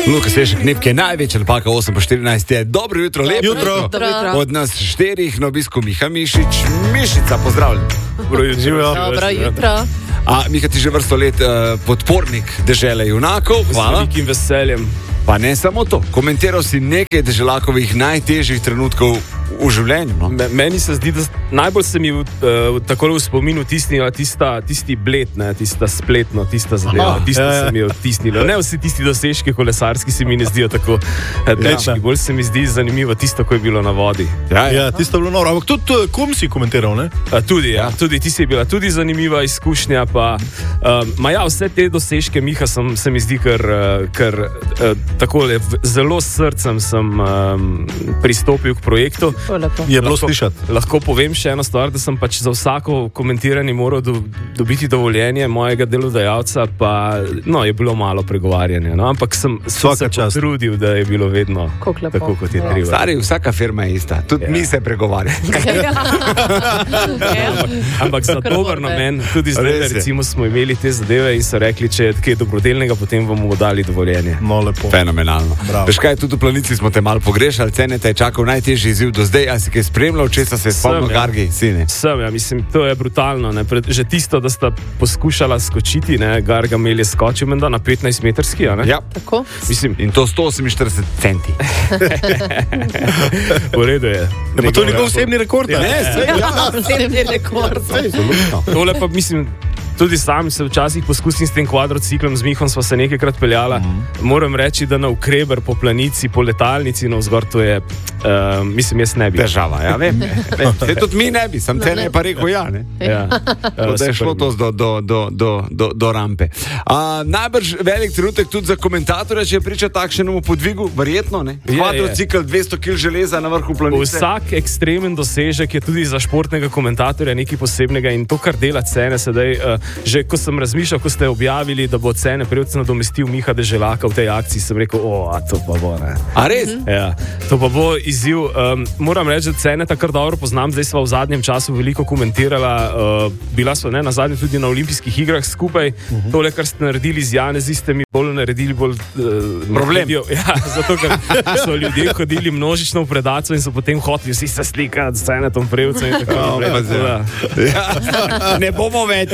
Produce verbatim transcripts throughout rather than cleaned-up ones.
Luka Sešek, Nepke, največja alpaka, osem po štirinajst je. Dobro jutro, lepo jutro. Dobro jutro. Od nas štirih na obisku Miha Mišič. Mišica, pozdravljen. Dobro jutro. Dobro jutro. A, Miha, ti že vrsto let uh, podpornik Dežele junakov. Hvala. Z velikim veseljem. Pa ne samo to, komentiral si nekaj Deželakovih najtežjih trenutkov v življenju. No? Meni se zdi, da najbolj se mi uh, tako v spominu vtisnila tista, tisti bled, ne, tista spletno, tista zadeva, Aha, tista je, se mi je vtisnila. Ne vsi tisti dosežki kolesarski se mi ne zdijo tako tečni, bolj se mi zdi zanimivo tisto, ko je bilo na vodi. Ja, ja. Ja, tisto je bilo noro. Ampak tudi uh, kom si komentiral, ne? A, tudi, ja, tudi ti si bila tudi zanimiva izkušnja, pa um, ma ja, vse te dosežke Miha sem, se mi zdi, ker, ker uh, takole zelo s srcem sem um, pristopil k projektu. Je bilo lahko, slišati. lahko povem še eno stvar, da sem pač za vsako komentiranje moral do, dobiti dovoljenje mojega delodajalca, pa no, je bilo malo pregovarjanja. No? Ampak sem, sem se potrudil, da je bilo vedno tako, kot je treba. Stari, vsaka firma je ista, tudi ja. Mi se pregovarjamo. ampak, ampak za dober namen, tudi zdaj, recimo, smo imeli te zadeve in so rekli, če je kaj dobrodelnega, potem vam bomo dali dovoljenje. No, lepo. Fenomenalno. Veš kaj, tudi v Planici smo te malo pogrešali, cene te je čakal najtežji izziv do zdaj, a si kaj spremljal, če se je spomnil Gargi, sine? Sem, ja, mislim, to je brutalno, ne? Že tisto, da sta poskušala skočiti, ne? Garga Mel je skočil menda na petnajst metrski, a ne? Ja. Tako? Mislim, in to sto oseminštirideset centi. V redu je. Ne, pa to je njegov osebni rekord, ja, ne? Ne, Ja, osebni rekord. Tole pa mislim, tudi sam se včasih poskusim s tem kvadrociklom, z Mihom sva se nekajkrat peljala. Mm-hmm. Moram reči, da na Ukreber po Planici, po letalnici navzgor, to je, uh, mislim, jaz ne bi. Država, ja, vem. Te tudi mi ne bi, sam te ne je pa rekel ja, ne? Ja. Uh, da je šlo to do, do, do, do, do, do rampe. Uh, najbrž velik trenutek tudi za komentatorja, če je priča takšnemu podvigu, verjetno, ne? Kvadrocikl, dvesto kilogramov železa na vrhu Planice. Vsak ekstremen dosežek je tudi za športnega komentatorja nekaj posebnega in to, kar dela cene sedaj, uh, že ko sem razmišljal, ko ste objavili, da bo cene prejvc nadomestil Miha Deželaka v tej akciji, sem rekel, o, a to pa bo, ne. A res? Ja, to pa bo izziv. Um, moram reči, da cene takrat dobro poznam, zdaj sva v zadnjem času veliko komentirala, uh, bila sva ne, na zadnje tudi na olimpijskih igrah skupaj. Uh-huh. Tole, kar ste naredili z Janezi, ste mi bolj naredili bolj... Uh, Problem. Medijo, ja, zato, ker so ljudje hodili množično v predaco in so potem hoteli vsi se slikati z cenetom prejvca in tako oh, naprej. Ja. Ne bomo več.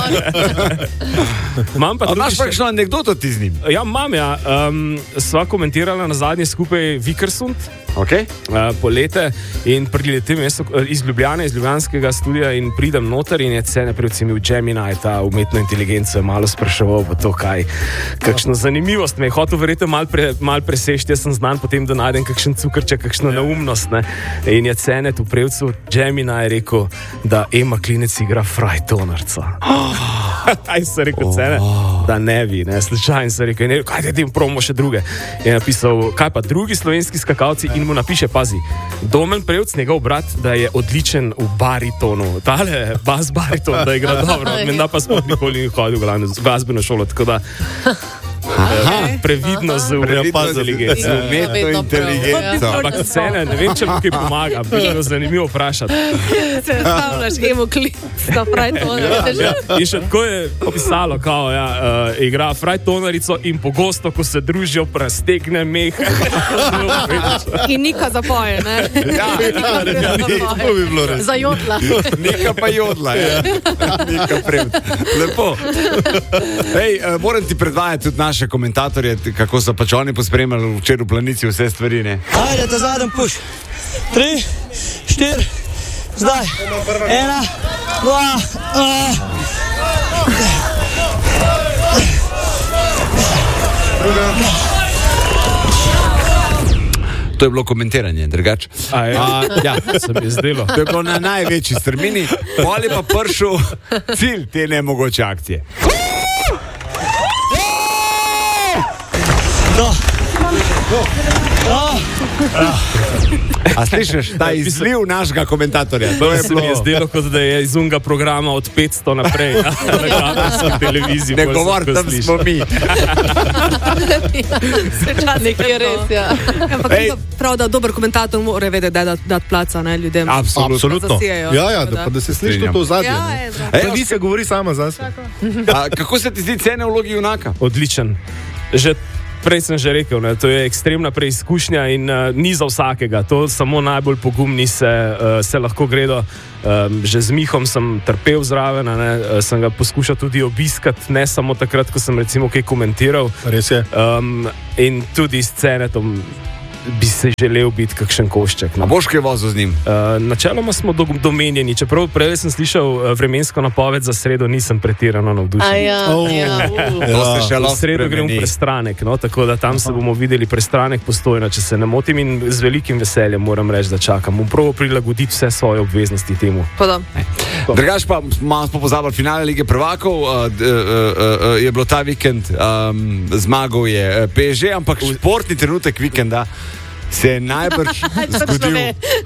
Imam pa tudi imaš pa kakšno anekdoto ti z njim? Ja, imam, ja. Um, sva komentirala na zadnje skupaj Vikersund. Okay. Uh, polete in priletem jaz iz Ljubljane, iz ljubljanskega studia in pridem noter in je cene predvsem v Gemini, ta umetno inteligenco je malo spraševal pa to, kaj, kakšno zanimivost me je hotel verjetno malo pre, mal presešti, jaz sem znan potem, da najdem kakšen cukrček, kakšno neumnost, ne. In je cene tu prevcu Gemini je rekel, da Ema Klinec igra Frajtonarca. Aj se rekel cene, da ne bi, ne, slučajno se rekel, ne, kaj te tem promo še druge. Je napisal, kaj pa drugi slovenski skakalci in mu napiše, pazi, Domen Prevc, njegov brat, da je odličen v baritonu. Tale bas bariton, da igra dobro. Menda pa sploh nikoli ni hodil v glasbeno šolo, tako da Aha. previdno z inteligenco. Umetno inteligenco. Ampak cene, ne vem, če mu kaj pomaga, bi bilo zanimivo vprašati. Se stavljaš, Emo Klinec, da Frajtonarica. In še tako je opisalo, kao, ja, uh, igra Frajtonarico in pogosto, ko se družijo, prestegne meh. In Nika zapoje, ne? Ja, to bi bilo res. Za jodla. Nika pa jodla, ja. Nika Prevc. Lepo. Hej, uh, moram ti predvajati tudi naše komentatorje, kako so pač oni pospremljali včeraj v Planici vse stvari, ne? Ajde, ta zadnji puš. Tri, štiri, zdaj. Ena, dva, uh. To je bilo komentiranje, drugače. A, ja. A, ja. Se mi je zdelo. To je bilo na največji strmini, pol je pa prišel cilj te nemogoče akcije. No. No. A slišiš, ta izliv našega komentatorja? To je se mi je zdelo, kot da je iz unga programa od petsto naprej. Ja, na kabelski televiziji. Ne govor, tam sliši. smo mi. Nekaj je res, ja. Ampak Ej. prav, da dober komentator mora vedeti, da je dat placa, ne, ljudem. Absolutno. Absolutno. Zasijejo. Ja, ja, da, pa da se sliši Strinjam. to v zadnjem. Ja, je, zdravo. Ej, Planice govori sama zase. A, kako se ti zdi cene v vlogi junaka? Odličen. Že prej sem že rekel, ne, to je ekstremna preizkušnja in uh, ni za vsakega. To samo najbolj pogumni se, uh, se lahko gredo. Um, že z Mihom sem trpel zraven, ne, uh, sem ga poskušal tudi obiskati, ne samo takrat, ko sem recimo kaj komentiral. Res je. Um, in tudi s Cenetom bi se želel biti kakšen košček. No. A boš kaj vozil z njim? Uh, načeloma smo do, domenjeni, čeprav prej sem slišal uh, vremensko napoved za sredo, nisem pretirano navdušen. Ja, Oh. ja. To se še V lahko sredo gremo spremeni. prestranek, no, tako da tam se bomo videli prestranek Postojna, če se ne motim, in z velikim veseljem moram reči, da čakam. Bom proval prilagoditi vse svoje obveznosti temu. Pa da. Drugač pa malo smo pozabili finale Lige prvakov, uh, d, uh, uh, uh, je bilo ta vikend, um, zmagal je uh, P S G, ampak športni trenutek vikenda se je najbrž zgodil.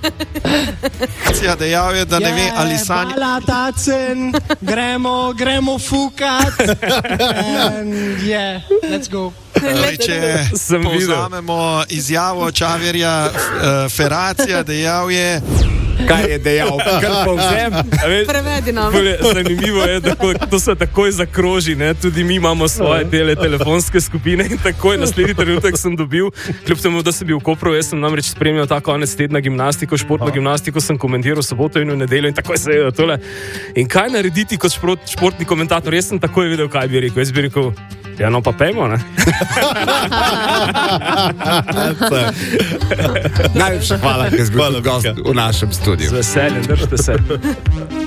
Dejal je, da ne ve, ali sanja. Hvala, Tacen, gremo, gremo fukat. And yeah, let's go. Če Sem videl. povzamemo izjavo Čaverja uh, Feracija, dejal je, Kaj je dejal? Kar povzem. Prevedi nam. Bolje, zanimivo je, da ko- to se takoj zakroži, ne? Tudi mi imamo svoje tele telefonske skupine in takoj naslednji trenutek sem dobil, kljub temu, da sem bil v Kopru, jaz sem namreč spremljal ta konec tedna gimnastiko, športno gimnastiko sem komentiral soboto in v nedeljo in takoj se je tole. In kaj narediti kot šport, športni komentator? Jaz sem takoj vedel, kaj bi rekel. Jaz bi rekel, ja no pa pejmo, ne? Najlepša hvala, ker si bil Hvala, gost Mika. v našem studiu. Z veseljem, držite se.